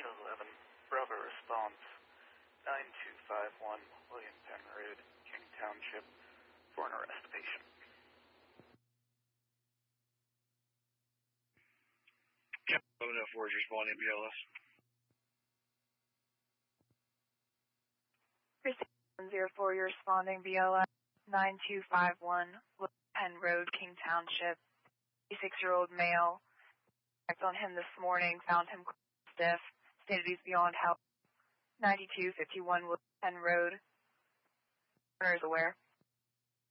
11, Bravo response, 9251 William Penn Road, King Township, for an arrest patient. Captain 04 is responding BLS. 3704, you're responding BLS 9251 William Penn Road, King Township. 86-year-old male. Checked on him this morning, found him stiff, stated he's beyond help. 9251 William Penn Road. Owner is aware.